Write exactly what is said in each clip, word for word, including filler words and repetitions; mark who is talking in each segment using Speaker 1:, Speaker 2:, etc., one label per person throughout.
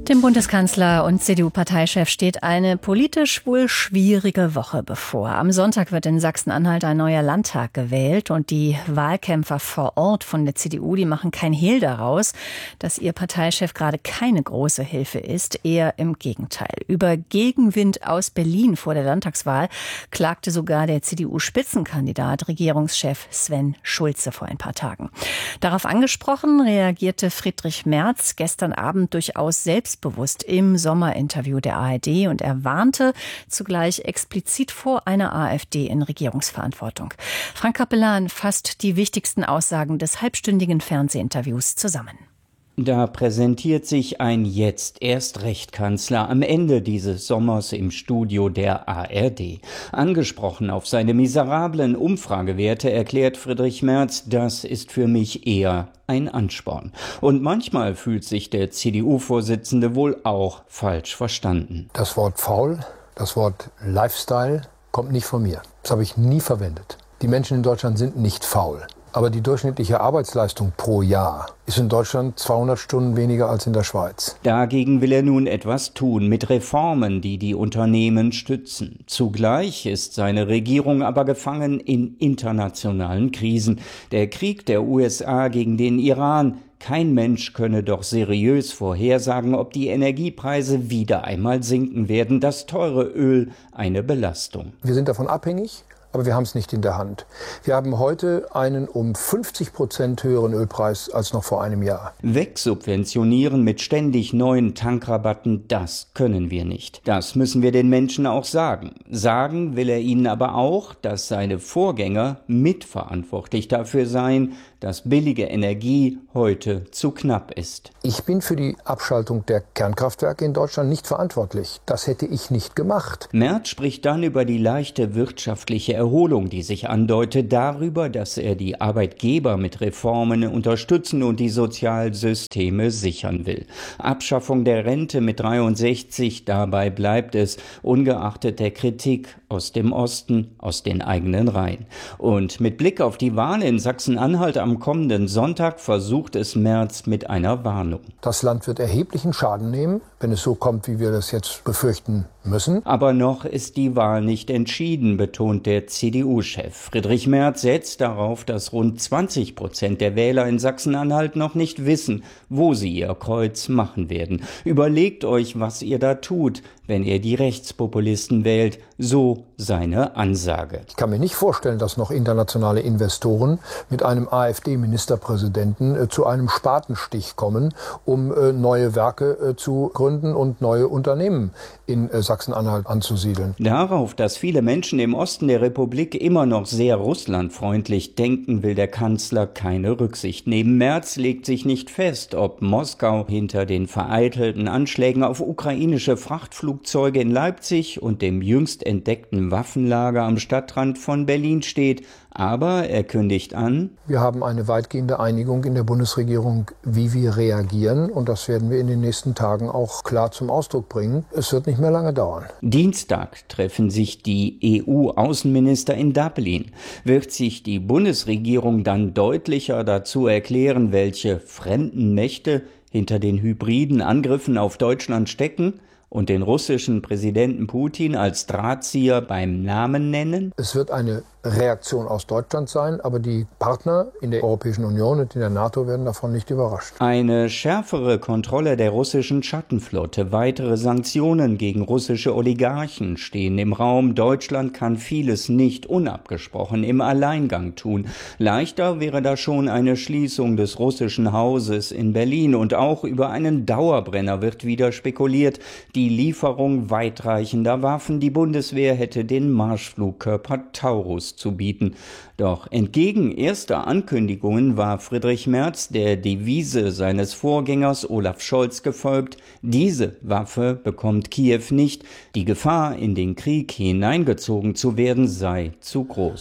Speaker 1: Dem Bundeskanzler und C D U-Parteichef steht eine politisch wohl schwierige Woche bevor. Am Sonntag wird in Sachsen-Anhalt ein neuer Landtag gewählt und die Wahlkämpfer vor Ort von der C D U, die machen kein Hehl daraus, dass ihr Parteichef gerade keine große Hilfe ist, eher im Gegenteil. Über Gegenwind aus Berlin vor der Landtagswahl klagte sogar der C D U-Spitzenkandidat, Regierungschef Sven Schulze vor ein paar Tagen. Darauf angesprochen reagierte Friedrich Merz gestern Abend durchaus selbst bewusst im Sommerinterview der A R D und er warnte zugleich explizit vor einer AfD in Regierungsverantwortung. Frank Capellan fasst die wichtigsten Aussagen des halbstündigen Fernsehinterviews zusammen.
Speaker 2: Da präsentiert sich ein Jetzt-Erst-Recht-Kanzler am Ende dieses Sommers im Studio der A R D. Angesprochen auf seine miserablen Umfragewerte erklärt Friedrich Merz, das ist für mich eher ein Ansporn. Und manchmal fühlt sich der C D U-Vorsitzende wohl auch falsch verstanden.
Speaker 3: Das Wort faul, das Wort Lifestyle kommt nicht von mir. Das habe ich nie verwendet. Die Menschen in Deutschland sind nicht faul. Aber die durchschnittliche Arbeitsleistung pro Jahr ist in Deutschland zweihundert Stunden weniger als in der Schweiz.
Speaker 2: Dagegen will er nun etwas tun mit Reformen, die die Unternehmen stützen. Zugleich ist seine Regierung aber gefangen in internationalen Krisen. Der Krieg der U S A gegen den Iran. Kein Mensch könne doch seriös vorhersagen, ob die Energiepreise wieder einmal sinken werden. Das teure Öl eine Belastung.
Speaker 3: Wir sind davon abhängig. Aber wir haben es nicht in der Hand. Wir haben heute einen um fünfzig Prozent höheren Ölpreis als noch vor einem Jahr.
Speaker 2: Wegsubventionieren mit ständig neuen Tankrabatten, das können wir nicht. Das müssen wir den Menschen auch sagen. Sagen will er ihnen aber auch, dass seine Vorgänger mitverantwortlich dafür seien, dass billige Energie heute zu knapp ist.
Speaker 3: Ich bin für die Abschaltung der Kernkraftwerke in Deutschland nicht verantwortlich. Das hätte ich nicht gemacht.
Speaker 2: Merz spricht dann über die leichte wirtschaftliche Erholung, die sich andeutet, darüber, dass er die Arbeitgeber mit Reformen unterstützen und die Sozialsysteme sichern will. Abschaffung der Rente mit dreiundsechzig, dabei bleibt es, ungeachtet der Kritik aus dem Osten, aus den eigenen Reihen. Und mit Blick auf die Wahl in Sachsen-Anhalt am kommenden Sonntag versucht es Merz mit einer Warnung.
Speaker 3: Das Land wird erheblichen Schaden nehmen, wenn es so kommt, wie wir das jetzt befürchten müssen.
Speaker 2: Aber noch ist die Wahl nicht entschieden, betont der C D U-Chef. Friedrich Merz setzt darauf, dass rund zwanzig Prozent der Wähler in Sachsen-Anhalt noch nicht wissen, wo sie ihr Kreuz machen werden. Überlegt euch, was ihr da tut, wenn ihr die Rechtspopulisten wählt. So seine Ansage.
Speaker 3: Ich kann mir nicht vorstellen, dass noch internationale Investoren mit einem AfD-Ministerpräsidenten äh, zu einem Spatenstich kommen, um äh, neue Werke äh, zu gründen und neue Unternehmen in äh, Sachsen-Anhalt anzusiedeln.
Speaker 2: Darauf, dass viele Menschen im Osten der Republik immer noch sehr russlandfreundlich denken, will der Kanzler keine Rücksicht nehmen. Merz legt sich nicht fest, ob Moskau hinter den vereitelten Anschlägen auf ukrainische Frachtflugzeuge in Leipzig und dem jüngst entdeckten Waffenlager am Stadtrand von Berlin steht. Aber er kündigt an:
Speaker 3: Wir haben eine weitgehende Einigung in der Bundesregierung, wie wir reagieren. Und das werden wir in den nächsten Tagen auch klar zum Ausdruck bringen. Es wird nicht mehr lange dauern.
Speaker 2: Dienstag treffen sich die E U-Außenminister in Dublin. Wird sich die Bundesregierung dann deutlicher dazu erklären, welche fremden Mächte hinter den hybriden Angriffen auf Deutschland stecken? Und den russischen Präsidenten Putin als Drahtzieher beim Namen nennen?
Speaker 3: Es wird eine Reaktion aus Deutschland sein, aber die Partner in der Europäischen Union und in der NATO werden davon nicht überrascht.
Speaker 2: Eine schärfere Kontrolle der russischen Schattenflotte, weitere Sanktionen gegen russische Oligarchen stehen im Raum. Deutschland kann vieles nicht unabgesprochen im Alleingang tun. Leichter wäre da schon eine Schließung des russischen Hauses in Berlin. Und auch über einen Dauerbrenner wird wieder spekuliert. Die Lieferung weitreichender Waffen. Die Bundeswehr hätte den Marschflugkörper Taurus zu bieten. Doch entgegen erster Ankündigungen war Friedrich Merz der Devise seines Vorgängers Olaf Scholz gefolgt: Diese Waffe bekommt Kiew nicht. Die Gefahr, in den Krieg hineingezogen zu werden, sei zu groß.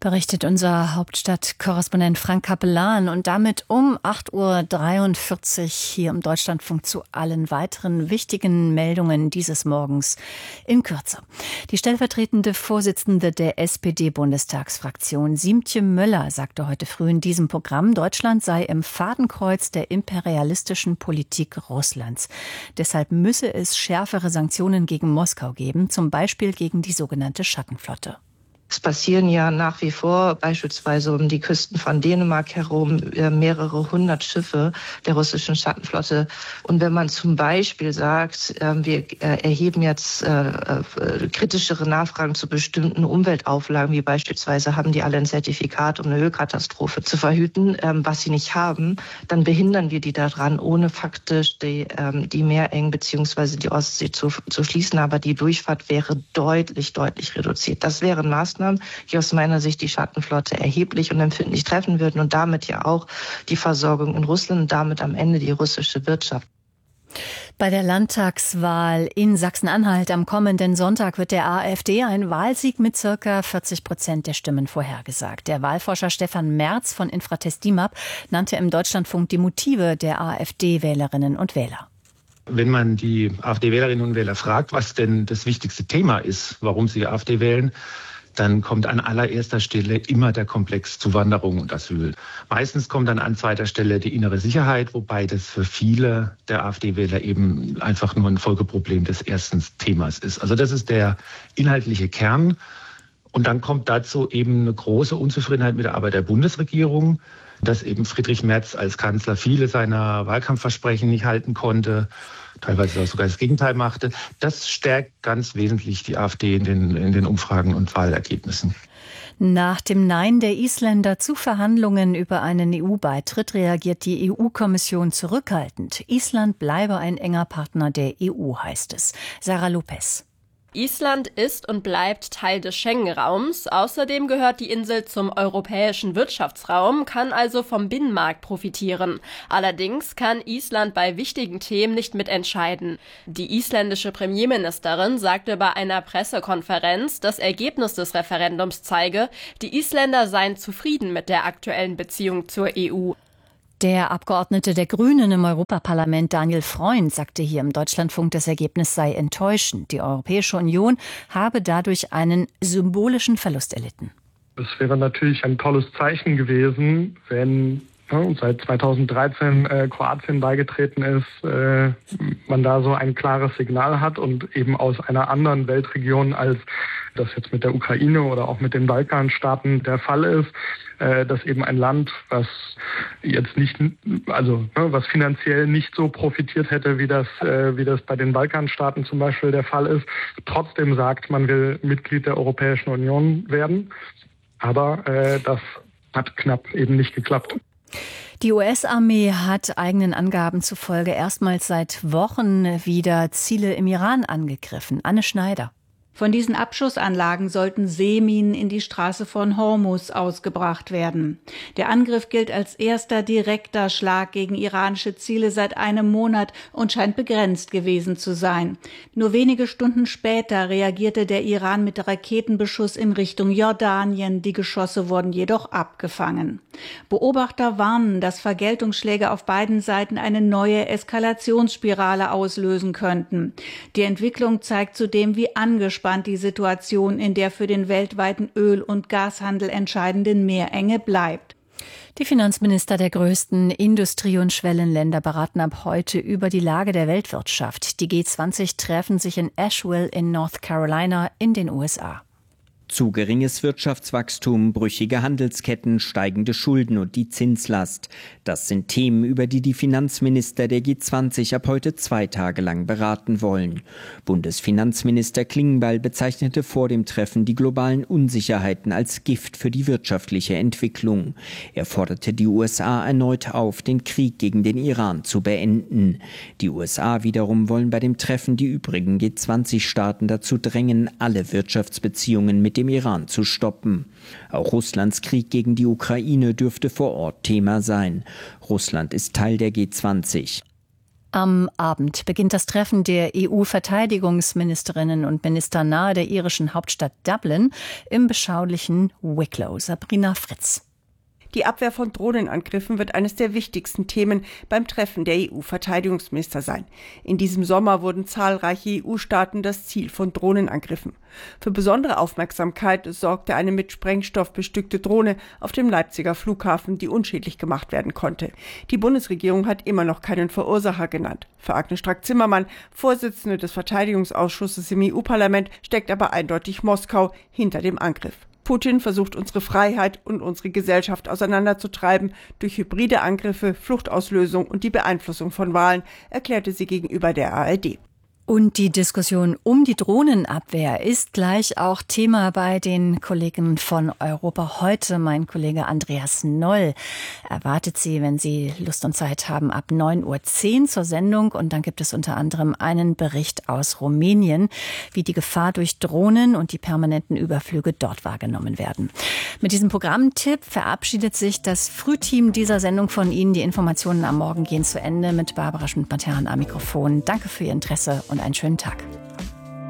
Speaker 1: Berichtet unser Hauptstadtkorrespondent Frank Kapellan. Und damit um acht Uhr dreiundvierzig hier im Deutschlandfunk zu allen weiteren wichtigen Meldungen dieses Morgens in Kürze. Die stellvertretende Vorsitzende der S P D-Bundestagsfraktion, Siemtje Möller, sagte heute früh in diesem Programm, Deutschland sei im Fadenkreuz der imperialistischen Politik Russlands. Deshalb müsse es schärfere Sanktionen gegen Moskau geben, zum Beispiel gegen die sogenannte Schattenflotte.
Speaker 4: Es passieren ja nach wie vor beispielsweise um die Küsten von Dänemark herum mehrere hundert Schiffe der russischen Schattenflotte. Und wenn man zum Beispiel sagt, wir erheben jetzt kritischere Nachfragen zu bestimmten Umweltauflagen, wie beispielsweise haben die alle ein Zertifikat, um eine Ölkatastrophe zu verhüten, was sie nicht haben, dann behindern wir die daran, ohne faktisch die, die Meerengen bzw. die Ostsee zu, zu schließen. Aber die Durchfahrt wäre deutlich, deutlich reduziert. Das wären Maßnahmen, die aus meiner Sicht die Schattenflotte erheblich und empfindlich treffen würden und damit ja auch die Versorgung in Russland und damit am Ende die russische Wirtschaft.
Speaker 1: Bei der Landtagswahl in Sachsen-Anhalt am kommenden Sonntag wird der AfD ein Wahlsieg mit circa vierzig Prozent der Stimmen vorhergesagt. Der Wahlforscher Stefan Merz von Infratest DIMAP nannte im Deutschlandfunk die Motive der AfD-Wählerinnen und Wähler.
Speaker 5: Wenn man die AfD-Wählerinnen und Wähler fragt, was denn das wichtigste Thema ist, warum sie AfD wählen, dann kommt an allererster Stelle immer der Komplex Zuwanderung und Asyl. Meistens kommt dann an zweiter Stelle die innere Sicherheit, wobei das für viele der AfD-Wähler eben einfach nur ein Folgeproblem des ersten Themas ist. Also das ist der inhaltliche Kern. Und dann kommt dazu eben eine große Unzufriedenheit mit der Arbeit der Bundesregierung, dass eben Friedrich Merz als Kanzler viele seiner Wahlkampfversprechen nicht halten konnte, teilweise auch sogar das Gegenteil machte. Das stärkt ganz wesentlich die AfD in den, in den Umfragen und Wahlergebnissen.
Speaker 1: Nach dem Nein der Isländer zu Verhandlungen über einen E U-Beitritt reagiert die E U-Kommission zurückhaltend. Island bleibe ein enger Partner der E U, heißt es. Sarah Lopez.
Speaker 6: Island ist und bleibt Teil des Schengen-Raums. Außerdem gehört die Insel zum europäischen Wirtschaftsraum, kann also vom Binnenmarkt profitieren. Allerdings kann Island bei wichtigen Themen nicht mitentscheiden. Die isländische Premierministerin sagte bei einer Pressekonferenz, das Ergebnis des Referendums zeige, die Isländer seien zufrieden mit der aktuellen Beziehung zur E U.
Speaker 1: Der Abgeordnete der Grünen im Europaparlament, Daniel Freund, sagte hier im Deutschlandfunk, das Ergebnis sei enttäuschend. Die Europäische Union habe dadurch einen symbolischen Verlust erlitten.
Speaker 7: Es wäre natürlich ein tolles Zeichen gewesen, wenn ja, seit zweitausenddreizehn äh, Kroatien beigetreten ist, äh, man da so ein klares Signal hat und eben aus einer anderen Weltregion, als das jetzt mit der Ukraine oder auch mit den Balkanstaaten der Fall ist, äh, dass eben ein Land, was jetzt nicht, also ne, was finanziell nicht so profitiert hätte, wie das, äh, wie das bei den Balkanstaaten zum Beispiel der Fall ist, trotzdem sagt, man will Mitglied der Europäischen Union werden. Aber äh, das hat knapp eben nicht geklappt.
Speaker 1: Die U S-Armee hat eigenen Angaben zufolge erstmals seit Wochen wieder Ziele im Iran angegriffen. Anne Schneider.
Speaker 8: Von diesen Abschussanlagen sollten Seeminen in die Straße von Hormuz ausgebracht werden. Der Angriff gilt als erster direkter Schlag gegen iranische Ziele seit einem Monat und scheint begrenzt gewesen zu sein. Nur wenige Stunden später reagierte der Iran mit Raketenbeschuss in Richtung Jordanien. Die Geschosse wurden jedoch abgefangen. Beobachter warnen, dass Vergeltungsschläge auf beiden Seiten eine neue Eskalationsspirale auslösen könnten. Die Entwicklung zeigt zudem, wie angespannt die Situation in der für den weltweiten Öl- und Gashandel entscheidenden Meerenge bleibt.
Speaker 1: Die Finanzminister der größten Industrie- und Schwellenländer beraten ab heute über die Lage der Weltwirtschaft. Die G zwanzig treffen sich in Asheville in North Carolina in den U S A.
Speaker 2: Zu geringes Wirtschaftswachstum, brüchige Handelsketten, steigende Schulden und die Zinslast. Das sind Themen, über die die Finanzminister der G zwanzig ab heute zwei Tage lang beraten wollen. Bundesfinanzminister Klingbeil bezeichnete vor dem Treffen die globalen Unsicherheiten als Gift für die wirtschaftliche Entwicklung. Er forderte die U S A erneut auf, den Krieg gegen den Iran zu beenden. Die U S A wiederum wollen bei dem Treffen die übrigen G zwanzig Staaten dazu drängen, alle Wirtschaftsbeziehungen mit dem Iran zu stoppen. Auch Russlands Krieg gegen die Ukraine dürfte vor Ort Thema sein. Russland ist Teil der G zwanzig.
Speaker 1: Am Abend beginnt das Treffen der E U-Verteidigungsministerinnen und Minister nahe der irischen Hauptstadt Dublin im beschaulichen Wicklow. Sabrina Fritz.
Speaker 9: Die Abwehr von Drohnenangriffen wird eines der wichtigsten Themen beim Treffen der E U-Verteidigungsminister sein. In diesem Sommer wurden zahlreiche E U-Staaten das Ziel von Drohnenangriffen. Für besondere Aufmerksamkeit sorgte eine mit Sprengstoff bestückte Drohne auf dem Leipziger Flughafen, die unschädlich gemacht werden konnte. Die Bundesregierung hat immer noch keinen Verursacher genannt. Für Agnes Strack-Zimmermann, Vorsitzende des Verteidigungsausschusses im E U-Parlament, steckt aber eindeutig Moskau hinter dem Angriff. Putin versucht, unsere Freiheit und unsere Gesellschaft auseinanderzutreiben durch hybride Angriffe, Fluchtauslösung und die Beeinflussung von Wahlen, erklärte sie gegenüber der A R D.
Speaker 1: Und die Diskussion um die Drohnenabwehr ist gleich auch Thema bei den Kollegen von Europa heute. Mein Kollege Andreas Noll erwartet Sie, wenn Sie Lust und Zeit haben, ab neun Uhr zehn zur Sendung. Und dann gibt es unter anderem einen Bericht aus Rumänien, wie die Gefahr durch Drohnen und die permanenten Überflüge dort wahrgenommen werden. Mit diesem Programmtipp verabschiedet sich das Frühteam dieser Sendung von Ihnen. Die Informationen am Morgen gehen zu Ende mit Barbara Schmidt-Matern am Mikrofon. Danke für Ihr Interesse und einen schönen Tag.